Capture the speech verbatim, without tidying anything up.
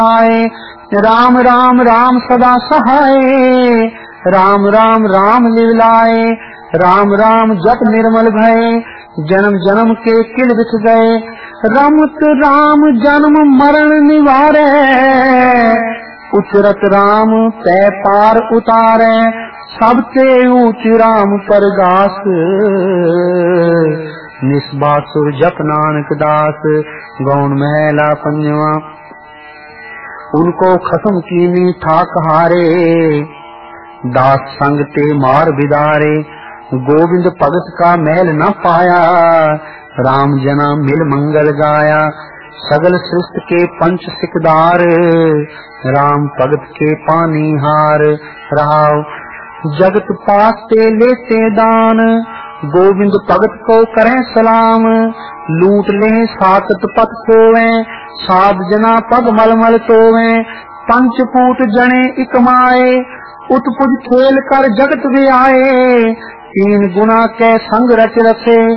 आए। राम राम राम सदा सहाय, राम राम राम लिवलाए। राम राम जप निर्मल भय, जन्म जन्म के किल बिछ गए। रमत राम जन्म मरण निवारे, उचरत राम तै पार उतारे। सबते ऊच राम परगास, निस्बासुर जप नानक दास। गौण महला पंजवा। उनको खसम कीनी ठाक हारे, दास संग ते मार बिदारे। गोविंद भगत का मैल न पाया, राम जना मिल मंगल गाया। सगल सृष्टि के पंच सिकदार, राम भगत के पानी हार। राव जगत पाते लेते दान, गोविंद भगत को करें सलाम। लूट ले साकत पत खोवे, साध जना पग मल मल तोवे। पंच फूट जने इक माए, उत्पुज खेल कर जगत भी आए। तीन गुना के संग रच रखे,